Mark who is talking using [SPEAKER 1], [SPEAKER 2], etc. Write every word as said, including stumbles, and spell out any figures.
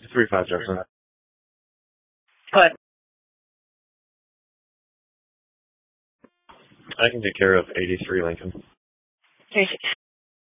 [SPEAKER 1] three five Jefferson.
[SPEAKER 2] But
[SPEAKER 1] I can take care of eighty-three Lincoln.
[SPEAKER 2] okay.